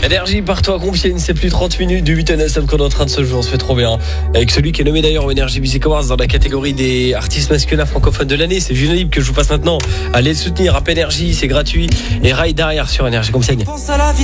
Énergie, pars-toi à Compiègne, c'est plus 30 minutes du 8 NSM qu'on est en train de se jouer, on se fait trop bien. Avec celui qui est nommé d'ailleurs au Energy Music Awards dans la catégorie des artistes masculins francophones de l'année. C'est Julien Libre que je vous passe maintenant. Allez le soutenir, Rap Énergie, c'est gratuit. Et Rail derrière sur Énergie Compiègne. Pense à la vie.